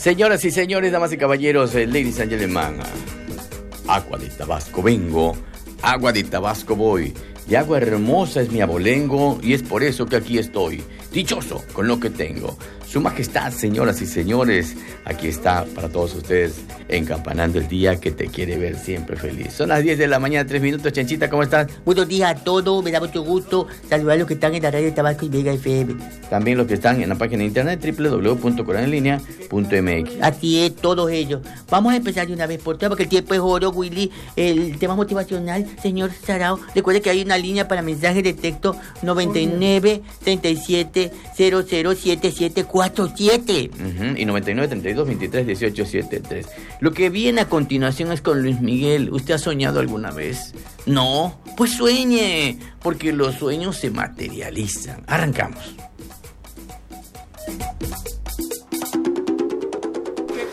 Señoras y señores, damas y caballeros, ladies and gentlemen, agua de Tabasco vengo, agua de Tabasco voy, y agua hermosa es mi abolengo, y es por eso que aquí estoy, dichoso con lo que tengo. Su majestad, señoras y señores, aquí está para todos ustedes, encampanando el día que te quiere ver siempre feliz. Son las 10 de la mañana, 3 minutos. Chanchita, ¿cómo estás? Buenos días a todos, me da mucho gusto saludar a los que están en la radio de Tabasco y Vega FM. También los que están en la página de internet www.coranenlinea.mx. Así es, todos ellos. Vamos a empezar de una vez por todas porque el tiempo es oro, Willy. El tema motivacional, señor Sarao. Recuerde que hay una línea para mensajes de texto 99 37 00 7747. Y 99 32 23 18 73. Lo que viene a continuación es con Luis Miguel. ¿Usted ha soñado alguna vez? ¿No? Pues sueñe, porque los sueños se materializan. Arrancamos.